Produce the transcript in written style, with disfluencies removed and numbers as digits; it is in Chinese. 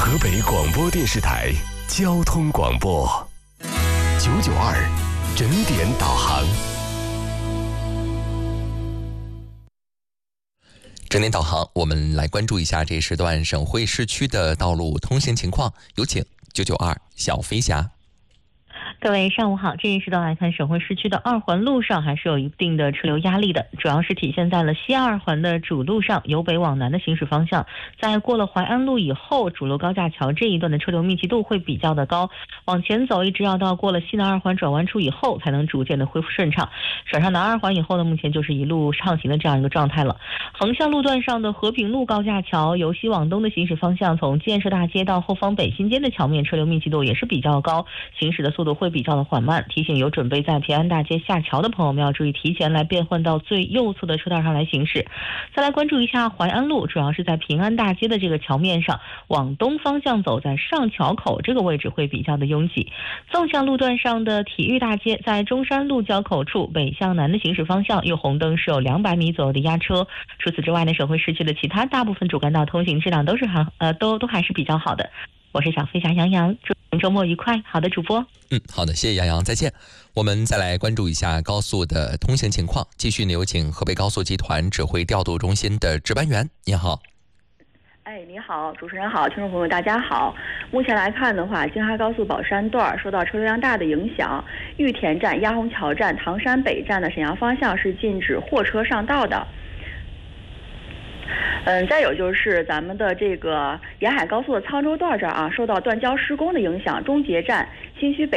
河北广播电视台交通广播992整点导航。 整点导航，我们来关注一下这时段省会市区的道路通行情况，有请992小飞侠。 各位上午好，这一时段来看，省会市区的二环路上还是有一定的车流压力的，主要是体现在了西二环的主路上，由北往南的行驶方向，在过了淮安路以后，主路高架桥这一段的车流密集度会比较的高，往前走一直要到过了西南二环转弯处以后，才能逐渐的恢复顺畅。转上南二环以后呢，目前就是一路畅行的这样一个状态了。横向路段上的和平路高架桥，由西往东的行驶方向，从建设大街到后方北新街的桥面，车流密集度也是比较高，行驶的速度会比较的缓慢，提醒有准备在平安大街下桥的朋友们要注意提前来变换到最右侧的车道上来行驶。再来关注一下淮安路，主要是在平安大街的这个桥面上，往东方向走，在上桥口这个位置会比较的拥挤。纵向路段上的体育大街，在中山路交口处北向南的行驶方向，右红灯是有200米左右的压车。除此之外呢，省会市区的其他大部分主干道通行质量都是都还是比较好的。我是小飞侠杨洋，祝您周末愉快。好的，主播。 好的，谢谢杨洋，再见。我们再来关注一下高速的通行情况，继续呢有请河北高速集团指挥调度中心的值班员，您好。 你好，主持人好，听众朋友大家好。目前来看的话，京哈高速宝山段受到车流量大的影响，玉田站、鸭红桥站、唐山北站的沈阳方向是禁止货车上道的。再有就是咱们的这个沿海高速的沧州段这儿受到断交施工的影响，中捷站、新圩北